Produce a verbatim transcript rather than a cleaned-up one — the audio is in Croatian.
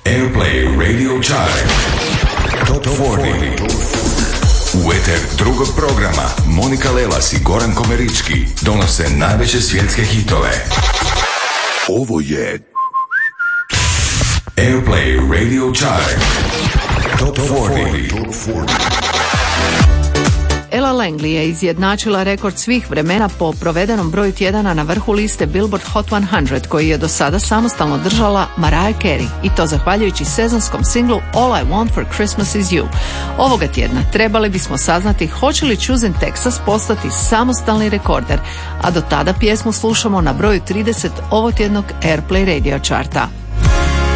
Airplay Radio Chart Top četrdeset. U eter drugog programa Monika Lelas i Goran Komerički donose najveće svjetske hitove. Ovo je Airplay Radio Chart Top četrdeset. Ella Langley je izjednačila rekord svih vremena po provedenom broju tjedana na vrhu liste Billboard Hot sto koji je do sada samostalno držala Mariah Carey i to zahvaljujući sezonskom singlu All I Want for Christmas Is You. Ovoga tjedna trebali bismo saznati hoće li Choosing Texas postati samostalni rekorder, a do tada pjesmu slušamo na broju trideset ovotjednog Airplay Radio charta.